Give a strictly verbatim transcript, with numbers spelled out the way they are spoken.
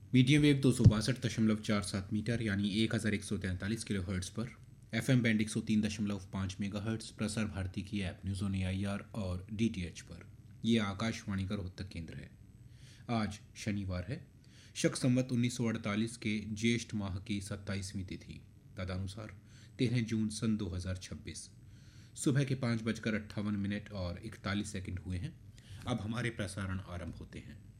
Medium wave दो सौ बासठ दशमलव चार सात मीटर यानी एक हज़ार एक सौ तैंतालीस किलो हर्ट्स पर, एफ एम बैंड एक सौ तीन दशमलव पाँच मेगा हर्ट्स, प्रसार भारती की app news on A I R और डी टी एच पर। यह आकाशवाणी का रोहतक केंद्र है। आज शनिवार है, शक संवत उन्नीस सौ अड़तालीस के ज्येष्ठ माह की सत्ताईसवीं तिथि, तदनुसार तेरह जून सन दो हज़ार छब्बीस। सुबह के पाँच बजकर अट्ठावन मिनट और इकतालीस सेकंड हुए हैं। अब हमारे प्रसारण आरंभ होते हैं।